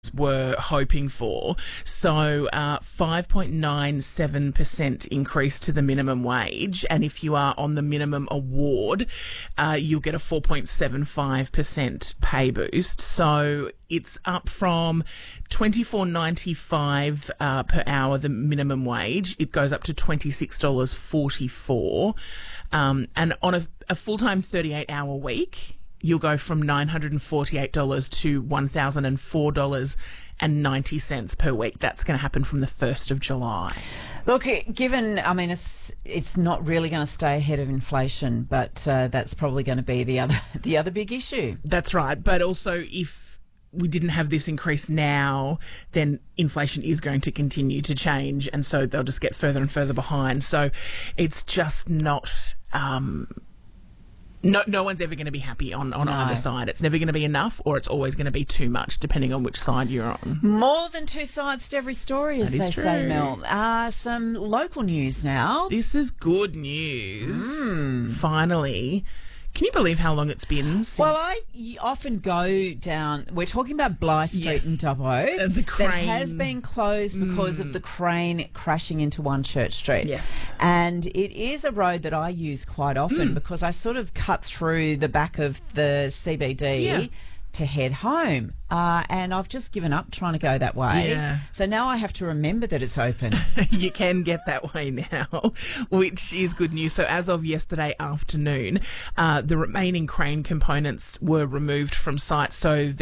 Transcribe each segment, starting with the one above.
were hoping for. So 5.97% increase to the minimum wage. And if you are on the minimum award, you'll get a 4.75% pay boost. So it's up from $24.95 per hour, the minimum wage. It goes up to $26.44. And on a full-time 38-hour week, you'll go from $948 to $1,004.90 per week. That's going to happen from the 1st of July. Look, given, I mean, it's not really going to stay ahead of inflation, but that's probably going to be the other big issue. That's right. But also, if we didn't have this increase now, then inflation is going to continue to change, and so they'll just get further and further behind. So it's just not... No one's ever going to be happy on either side. It's never going to be enough, or it's always going to be too much, depending on which side you're on. More than two sides to every story, as they say, Mel. Some local news now. This is good news. Finally. Can you believe how long it's been since... Well, I often go down... We're talking about Bligh Street in Dubbo. The crane. That has been closed because of the crane crashing into One Church Street. Yes. And it is a road that I use quite often because I sort of cut through the back of the CBD to head home. And I've just given up trying to go that way. Yeah. So now I have to remember that it's open. You can get that way now, which is good news. So as of yesterday afternoon, the remaining crane components were removed from site. So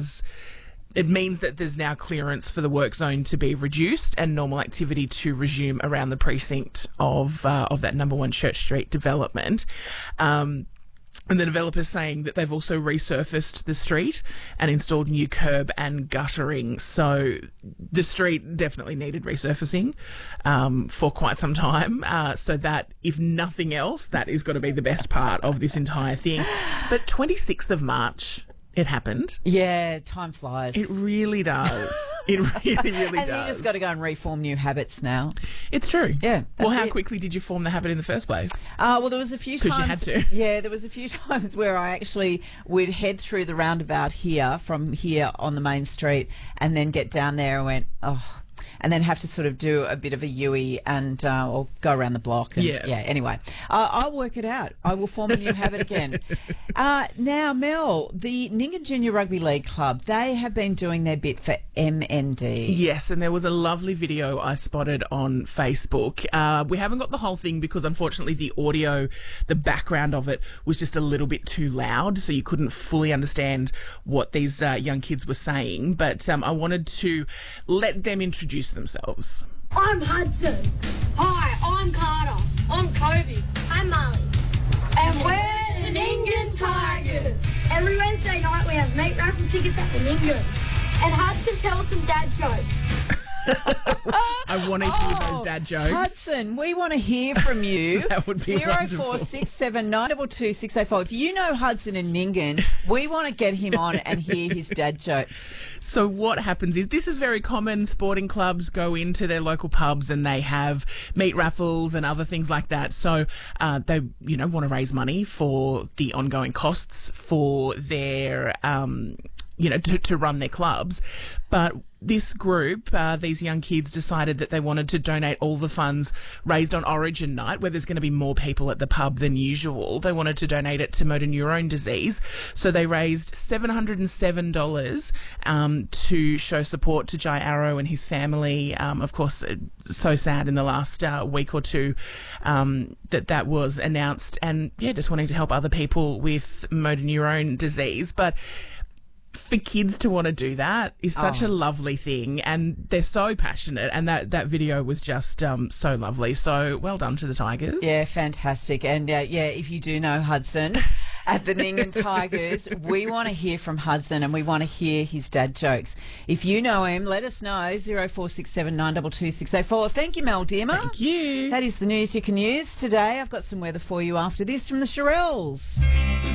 it means that there's now clearance for the work zone to be reduced and normal activity to resume around the precinct of that number 1 Church Street development. And the developer's saying that they've also resurfaced the street and installed new curb and guttering. So the street definitely needed resurfacing for quite some time. So that, if nothing else, that is going to be the best part of this entire thing. But 26th of March... it happened. Yeah, time flies. It really does. It really, really does. And you just got to go and reform new habits now. It's true. Yeah. Well, how quickly did you form the habit in the first place? Well, there was a few times. Because you had to. Yeah, there was a few times where I actually would head through the roundabout from here on the main street, and then get down there and went, and then have to sort of do a bit of a U-E and or go around the block. And, anyway, I'll work it out. I will form a new habit again. Now, Mel, the Nyngan Junior Rugby League Club, they have been doing their bit for MND. Yes, and there was a lovely video I spotted on Facebook. We haven't got the whole thing because, unfortunately, the audio, the background of it was just a little bit too loud, so you couldn't fully understand what these young kids were saying. But I wanted to let them introduce themselves. I'm Hudson. Hi, I'm Carter. I'm Kobe. I'm Marley. And we're the Nyngan Tigers. Every Wednesday night we have mate raffle tickets at the Nyngan. And Hudson tells some dad jokes. I want to hear those dad jokes. Hudson, we want to hear from you. That would be 0467 922 684. If you know Hudson and Nyngan, we want to get him on and hear his dad jokes. So what happens is, this is very common. Sporting clubs go into their local pubs and they have meat raffles and other things like that. So they, want to raise money for the ongoing costs for their, to run their clubs. But this group, these young kids, decided that they wanted to donate all the funds raised on Origin Night, where there's going to be more people at the pub than usual. They wanted to donate it to motor neurone disease. So they raised $707 to show support to Jai Arrow and his family. Of course, so sad in the last week or two that was announced. And, just wanting to help other people with motor neurone disease. But for kids to want to do that is such a lovely thing, and they're so passionate, and that video was just so lovely. So well done to the Tigers. Yeah, fantastic. And if you do know Hudson at the Nyngan Tigers, we want to hear from Hudson and we want to hear his dad jokes. If you know him, let us know. 0467 922 684. Thank you, Mel Dearmer. Thank you. That is the news you can use today. I've got some weather for you after this from the Shirelles.